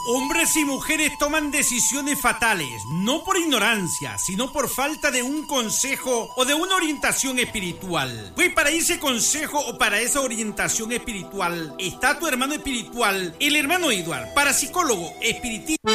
Hombres y mujeres toman decisiones fatales, no por ignorancia, sino por falta de un consejo o de una orientación espiritual. Pues para ese consejo o para esa orientación espiritual está tu hermano espiritual, el hermano Eduard, parapsicólogo, espiritista.